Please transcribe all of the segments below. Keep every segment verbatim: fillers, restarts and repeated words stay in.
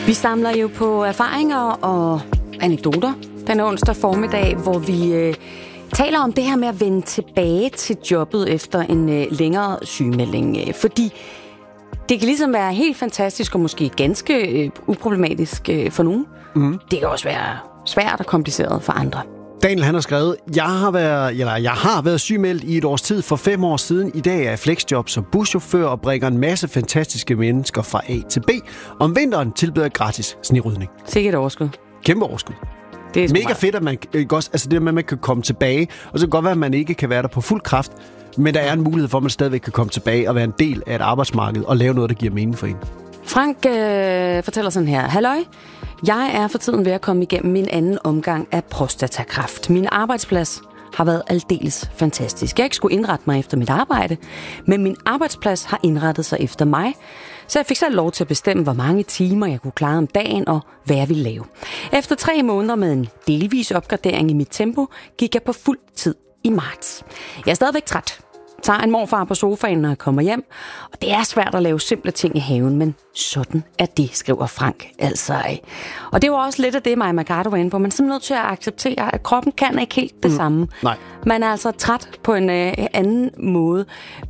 Vi samler jo på erfaringer og anekdoter den onsdag formiddag, hvor vi øh, taler om det her med at vende tilbage til jobbet efter en øh, længere sygemelding. Øh, fordi det kan ligesom være helt fantastisk og måske ganske øh, uproblematisk øh, for nogen. Mm. Det kan også være svært og kompliceret for andre. Daniel, han har skrevet, jeg har været, eller jeg har været sygemeldt i et års tid for fem år siden. I dag er jeg flexjob som buschauffør og bringer en masse fantastiske mennesker fra A til B. Om vinteren tilbyder jeg gratis snerydning. Sikkert overskud. Kæmpe overskud. Det er mega meget fedt, at man også, altså det med, at man kan komme tilbage. Og så kan det godt være, at man ikke kan være der på fuld kraft, men der er en mulighed for, at man stadigvæk kan komme tilbage og være en del af et arbejdsmarked og lave noget, der giver mening for en. Frank øh, fortæller sådan her. Halløj, jeg er for tiden ved at komme igennem min anden omgang af prostatakræft. Min arbejdsplads har været aldeles fantastisk. Jeg ikke skulle indrette mig efter mit arbejde, men min arbejdsplads har indrettet sig efter mig. Så jeg fik selv lov til at bestemme, hvor mange timer jeg kunne klare om dagen og hvad jeg ville lave. Efter tre måneder med en delvis opgradering i mit tempo, gik jeg på fuld tid i marts. Jeg er stadigvæk træt. Tager en morfar på sofaen, når jeg kommer hjem. Og det er svært at lave simple ting i haven, men sådan er det, skriver Frank. Altså, og det var også lidt af det, Maja Mercado var inde på. Man er simpelthen nødt til at acceptere, at kroppen kan ikke helt det mm. samme. Nej. Man er altså træt på en øh, anden måde.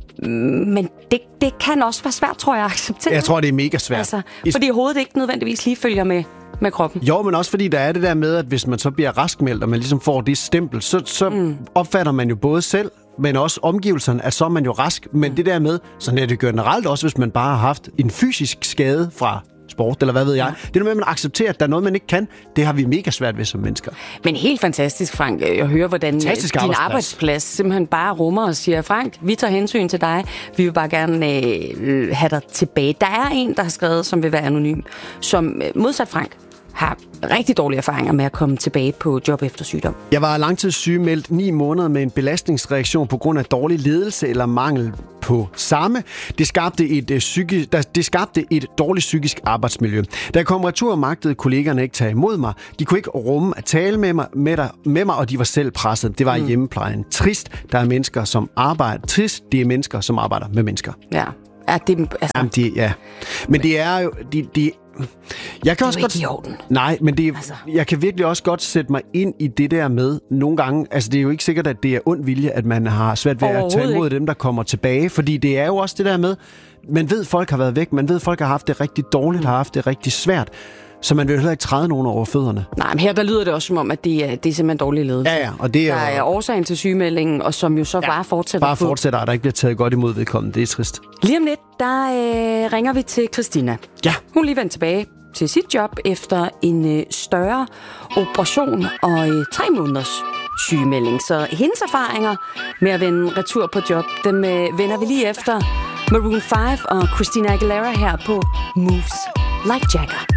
Men det, det kan også være svært, tror jeg, at acceptere. Jeg tror, det er mega svært. Altså, fordi hovedet ikke nødvendigvis lige følger med. med kroppen. Jo, men også fordi der er det der med, at hvis man så bliver raskmeldt, og man ligesom får det stempel, så, så mm. opfatter man jo både selv, men også omgivelserne, at så er man jo rask. Men mm. det der med, sådan er det generelt også, hvis man bare har haft en fysisk skade fra sport, eller hvad ved jeg. Ja. Det er med, at man accepterer, at der er noget, man ikke kan. Det har vi mega svært ved som mennesker. Men helt fantastisk, Frank, at høre, hvordan fantastisk din arbejdsplads. arbejdsplads simpelthen bare rummer og siger, Frank, vi tager hensyn til dig. Vi vil bare gerne øh, have dig tilbage. Der er en, der har skrevet, som vil være anonym, som modsat Frank, har rigtig dårlige erfaringer med at komme tilbage på job efter sygdom. Jeg var langtidssygemeldt ni måneder med en belastningsreaktion på grund af dårlig ledelse eller mangel på samme. Det skabte et, uh, psyki- det skabte et dårligt psykisk arbejdsmiljø. Da jeg kom retur, magtede kollegerne ikke tage imod mig. De kunne ikke rumme at tale med mig, med, der, med mig og de var selv presset. Det var mm. hjemmeplejen. Trist, der er mennesker, som arbejder. Trist, det er mennesker, som arbejder med mennesker. Ja, ja det altså... Jamen, de, ja. Men det er jo... De, de, jeg kan det også er godt, ikke i orden. Nej, men det, altså. jeg kan virkelig også godt sætte mig ind i det der med nogle gange, altså det er jo ikke sikkert, at det er ond vilje, at man har svært ved at tage imod ikke. dem, der kommer tilbage, fordi det er jo også det der med, man ved, folk har været væk, man ved, folk har haft det rigtig dårligt, mm. har haft det rigtig svært, så man vil heller ikke træde nogen over fødderne. Nej, men her der lyder det også som om, at det er, det er simpelthen dårlig ledelse. Ja, ja, og det er, der er årsagen til sygemeldingen, og som jo så ja, bare fortsætter. Bare fortsætter, og der ikke bliver taget godt imod vedkommende. Det er trist. Lige om lidt, der øh, ringer vi til Christina. Ja. Hun er lige vendt tilbage til sit job efter en øh, større operation og øh, tre måneders sygemelding. Så hendes erfaringer med at vende retur på job, dem øh, vender vi lige efter Maroon five og Christina Aguilera her på Moves Like Jagger.